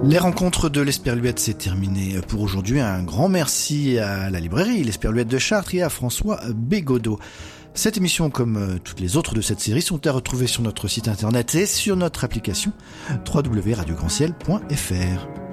Les rencontres de l'Esperluette, c'est terminé pour aujourd'hui. Un grand merci à la librairie l'Esperluette de Chartres et à François Bégodeau. Cette émission, comme toutes les autres de cette série, sont à retrouver sur notre site internet et sur notre application www.radiogranciel.fr.